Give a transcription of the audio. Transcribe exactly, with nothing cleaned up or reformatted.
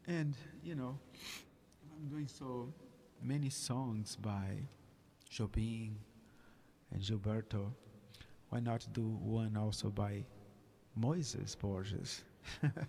And you know, I'm doing so many songs by Jobim and Gilberto. Why not do one also by Moises Borges?